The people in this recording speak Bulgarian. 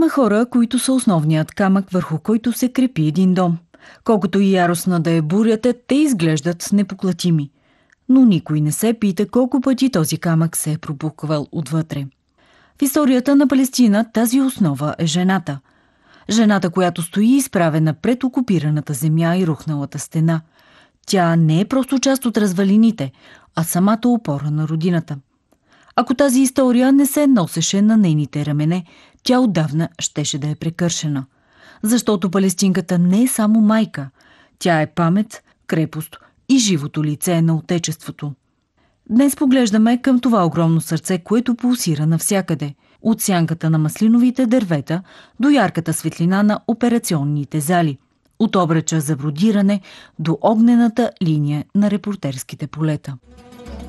Има хора, които са основният камък, върху който се крепи един дом. Колкото и яростна да е бурята, те изглеждат непоклатими. Но никой не се пита колко пъти този камък се е пробуквал отвътре. В историята на Палестина тази основа е жената. Жената, която стои изправена пред окупираната земя и рухналата стена. Тя не е просто част от развалините, а самата опора на родината. Ако тази история не се носеше на нейните рамене, тя отдавна щеше да е прекършена. Защото палестинката не е само майка. Тя е памет, крепост и живото лице на отечеството. Днес поглеждаме към това огромно сърце, което пулсира навсякъде. От сянката на маслиновите дървета до ярката светлина на операционните зали. От обръча за бродиране до огнената линия на репортерските полета.